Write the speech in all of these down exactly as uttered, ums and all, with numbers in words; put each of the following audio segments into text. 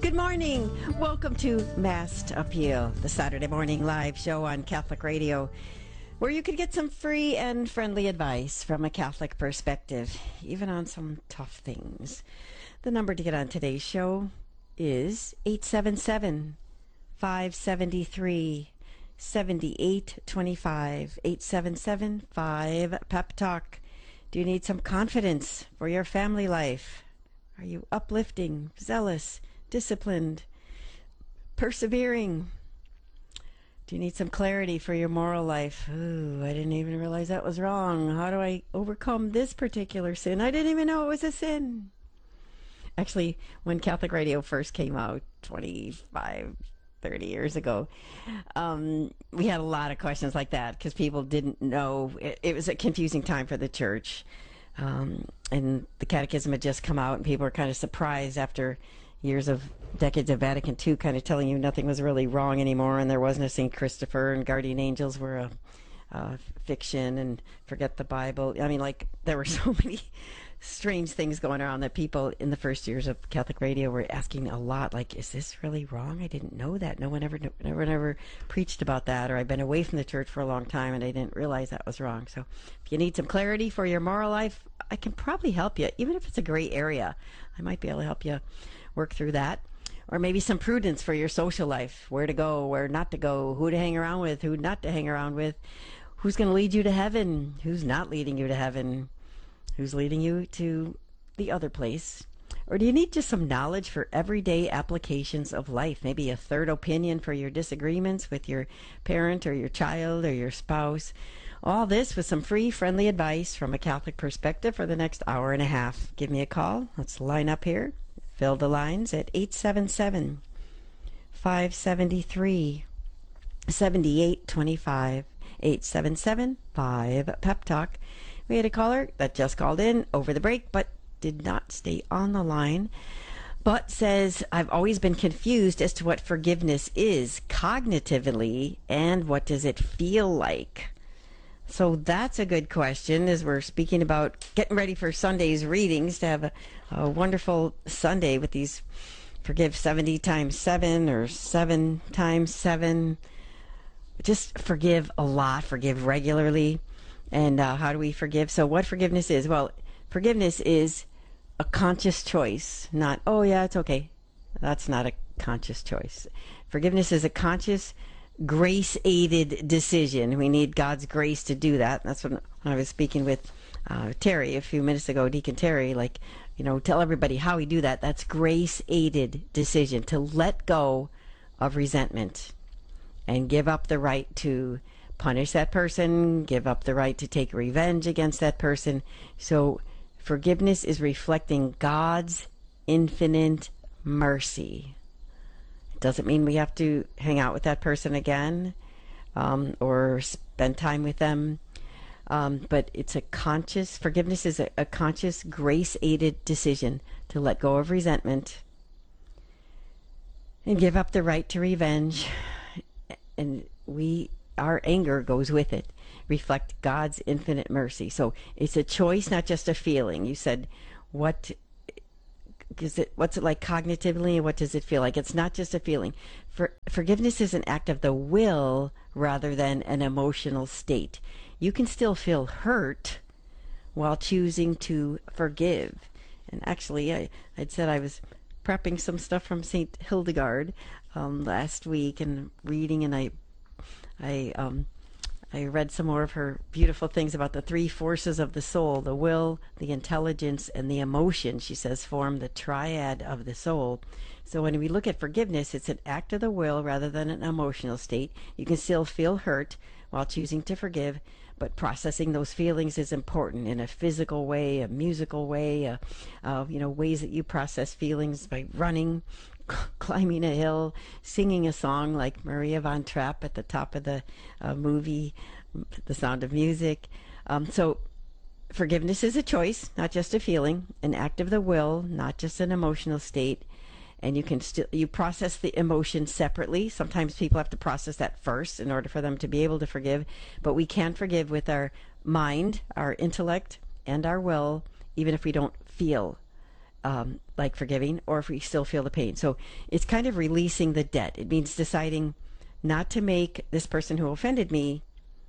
Good morning. Welcome to Masked Appeal, the Saturday morning live show on Catholic Radio, where you can get some free and friendly advice from a Catholic perspective, even on some tough things. The number to get on today's show is eight seven seven, five seven three, seven eight two five, eight seven seven, five pep talk. Do you need some confidence for your family life? Are you uplifting, zealous, disciplined, persevering? Do you need some clarity for your moral life? Ooh, I didn't even realize that was wrong. How do I overcome this particular sin? I didn't even know it was a sin. Actually, when Catholic Radio first came out twenty-five, thirty years ago, um, we had a lot of questions like that because people didn't know. It, it was a confusing time for the church. Um, and the Catechism had just come out, and people were kind of surprised after years of decades of Vatican two kind of telling you nothing was really wrong anymore, and there wasn't a Saint Christopher, and guardian angels were a, a fiction, and forget the Bible. I mean, like, there were so many strange things going around that people in the first years of Catholic Radio were asking a lot, like, is this really wrong? I didn't know that. No one ever, no one ever preached about that, or I've been away from the church for a long time and I didn't realize that was wrong. So if you need some clarity for your moral life, I can probably help you, even if it's a gray area. I might be able to help you work through that. Or maybe some prudence for your social life, where to go, where not to go, who to hang around with, who not to hang around with, who's going to lead you to heaven, who's not leading you to heaven, who's leading you to the other place. Or do you need just some knowledge for everyday applications of life? Maybe a third opinion for your disagreements with your parent or your child or your spouse. All this with some free, friendly advice from a Catholic perspective for the next hour and a half. Give me a call. Let's line up here. Fill the lines at eight seven seven, five seven three, seven eight two five, eight seven seven, five pep talk. We had a caller that just called in over the break but did not stay on the line, but says, I've always been confused as to what forgiveness is cognitively and what does it feel like. So that's a good question as we're speaking about getting ready for Sunday's readings, to have a, a wonderful Sunday with these forgive seventy times seven or seven times seven. Just forgive a lot, forgive regularly. And uh, how do we forgive? So what forgiveness is? Well, forgiveness is a conscious choice, not, oh yeah, it's okay. That's not a conscious choice. Forgiveness is a conscious, grace-aided decision. We need God's grace to do that. That's when, when I was speaking with uh, Terry a few minutes ago, Deacon Terry, like, you know, tell everybody how we do that. That's grace-aided decision, to let go of resentment and give up the right to punish that person, give up the right to take revenge against that person. So forgiveness is reflecting God's infinite mercy. It doesn't mean we have to hang out with that person again um, or spend time with them. Um, but it's a conscious, forgiveness is a, a conscious, grace-aided decision to let go of resentment and give up the right to revenge. And we our anger goes with it. Reflect God's infinite mercy. So it's a choice, not just a feeling. You said, what is it? What's it like cognitively, and what does it feel like? It's not just a feeling. For, forgiveness is an act of the will rather than an emotional state. You can still feel hurt while choosing to forgive. And actually, I I'd said I was prepping some stuff from Saint Hildegard um, last week and reading, and I. I um, I read some more of her beautiful things about the three forces of the soul: the will, the intelligence, and the emotion. She says form the triad of the soul. So when we look at forgiveness, it's an act of the will rather than an emotional state. You can still feel hurt while choosing to forgive, but processing those feelings is important in a physical way, a musical way, uh, uh, you know, ways that you process feelings by running, climbing a hill, singing a song like Maria von Trapp at the top of the uh, movie, The Sound of Music. Um, so forgiveness is a choice, not just a feeling, an act of the will, not just an emotional state. And you can still, you process the emotion separately. Sometimes people have to process that first in order for them to be able to forgive. But we can forgive with our mind, our intellect, and our will, even if we don't feel um, like forgiving, or if we still feel the pain. So it's kind of releasing the debt. It means deciding not to make this person who offended me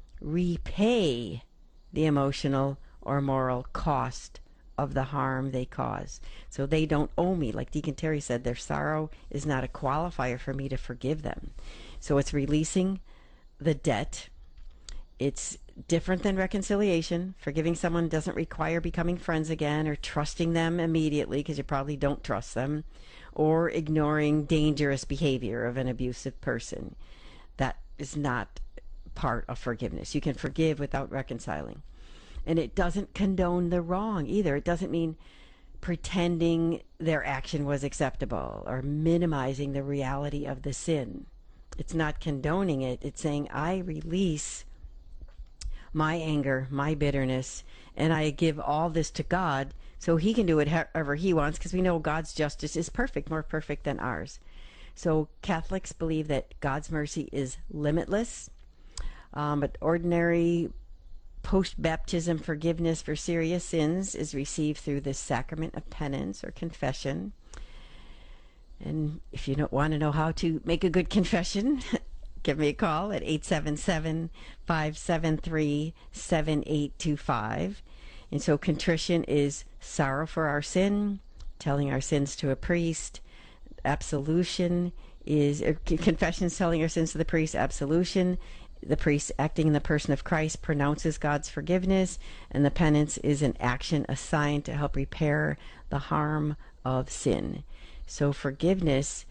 repay the emotional or moral cost of the harm they cause. So they don't owe me. Like Deacon Terry said, their sorrow is not a qualifier for me to forgive them. So it's releasing the debt. It's different than reconciliation. Forgiving someone doesn't require becoming friends again or trusting them immediately, because you probably don't trust them, or ignoring dangerous behavior of an abusive person. That is not part of forgiveness. You can forgive without reconciling. And it doesn't condone the wrong either. It doesn't mean pretending their action was acceptable or minimizing the reality of the sin. It's not condoning it. It's saying, I release my anger, my bitterness, and I give all this to God so he can do it however he wants, because we know God's justice is perfect, more perfect than ours. So Catholics believe that God's mercy is limitless, um, but ordinary post-baptism forgiveness for serious sins is received through the sacrament of penance or confession. And if you don't want to know how to make a good confession, give me a call at eight seven seven, five seven three, seven eight two five. And so contrition is sorrow for our sin, telling our sins to a priest. Absolution is, uh, confession is telling our sins to the priest. Absolution, the priest acting in the person of Christ pronounces God's forgiveness. And the penance is an action assigned to help repair the harm of sin. So forgiveness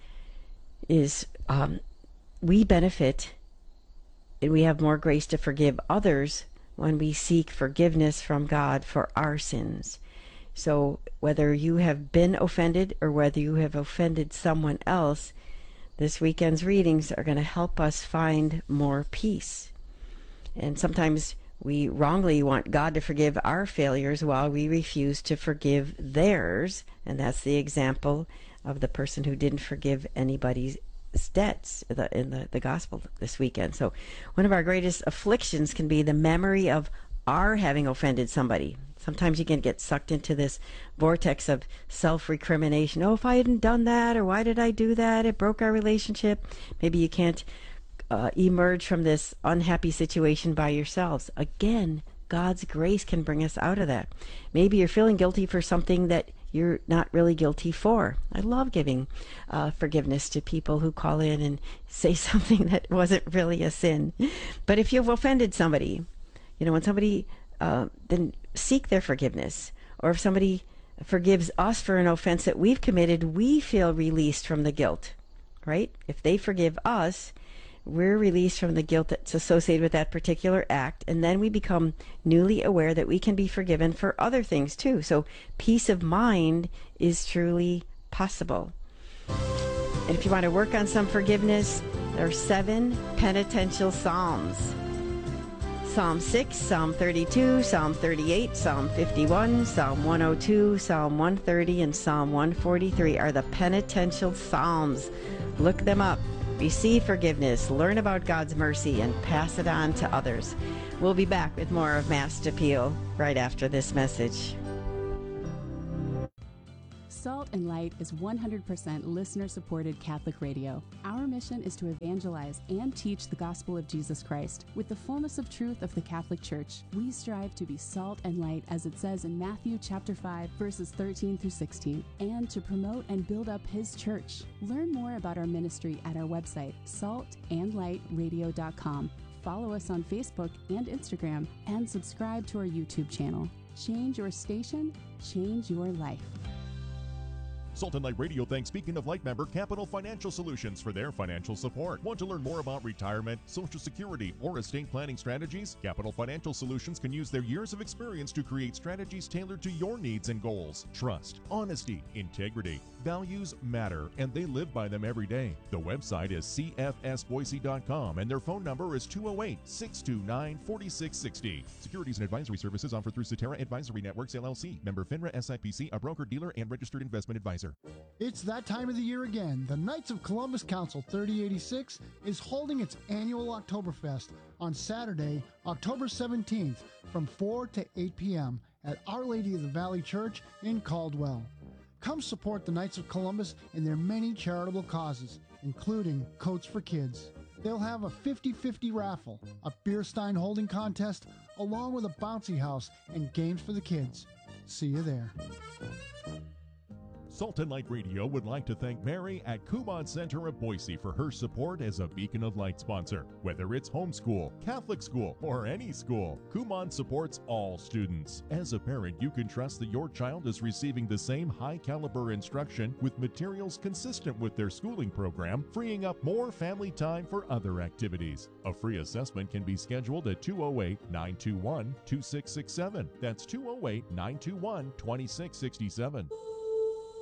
is, um, we benefit and we have more grace to forgive others when we seek forgiveness from God for our sins. So whether you have been offended or whether you have offended someone else, this weekend's readings are going to help us find more peace. And sometimes we wrongly want God to forgive our failures while we refuse to forgive theirs. And that's the example of the person who didn't forgive anybody's debts in the, the gospel this weekend. So one of our greatest afflictions can be the memory of our having offended somebody. Sometimes you can get sucked into this vortex of self-recrimination. Oh, if I hadn't done that, or why did I do that? It broke our relationship. Maybe you can't uh, emerge from this unhappy situation by yourselves. Again, God's grace can bring us out of that. Maybe you're feeling guilty for something that you're not really guilty for. I love giving uh, forgiveness to people who call in and say something that wasn't really a sin. But if you've offended somebody, you know, when somebody, uh, then seek their forgiveness. Or if somebody forgives us for an offense that we've committed, we feel released from the guilt, right? If they forgive us, we're released from the guilt that's associated with that particular act, and then we become newly aware that we can be forgiven for other things too. So peace of mind is truly possible. And if you want to work on some forgiveness, there are seven penitential psalms. Psalm six, Psalm thirty-two, Psalm thirty-eight, Psalm fifty-one, Psalm one oh two, Psalm one thirty, and Psalm one forty-three are the penitential psalms. Look them up. Receive forgiveness, learn about God's mercy, and pass it on to others. We'll be back with more of Mass Appeal right after this message. Salt and Light is one hundred percent listener-supported Catholic radio. Our mission is to evangelize and teach the gospel of Jesus Christ. With the fullness of truth of the Catholic Church, we strive to be salt and light, as it says in Matthew chapter five, verses thirteen through sixteen, and to promote and build up His church. Learn more about our ministry at our website, salt and light radio dot com. Follow us on Facebook and Instagram, and subscribe to our YouTube channel. Change your station, change your life. Salt and Light Radio thanks Beacon of Light member Capital Financial Solutions for their financial support. Want to learn more about retirement, Social Security, or estate planning strategies? Capital Financial Solutions can use their years of experience to create strategies tailored to your needs and goals. Trust, honesty, integrity, values matter, and they live by them every day. The website is c f s boise dot com, and their phone number is two oh eight, six two nine, four six six oh. Securities and advisory services offered through Cetera Advisory Networks, L L C. Member FINRA S I P C, a broker-dealer and registered investment advisor. It's that time of the year again. The Knights of Columbus Council thirty eighty-six is holding its annual Oktoberfest on Saturday, October seventeenth from four to eight p.m. at Our Lady of the Valley Church in Caldwell. Come support the Knights of Columbus in their many charitable causes, including Coats for Kids. They'll have a fifty-fifty raffle, a beer stein holding contest, along with a bouncy house and games for the kids. See you there. Salt and Light Radio would like to thank Mary at Kumon Center of Boise for her support as a Beacon of Light sponsor. Whether it's homeschool, Catholic school, or any school, Kumon supports all students. As a parent, you can trust that your child is receiving the same high-caliber instruction with materials consistent with their schooling program, freeing up more family time for other activities. A free assessment can be scheduled at two oh eight, nine two one, two six six seven. That's two oh eight, nine two one, two six six seven.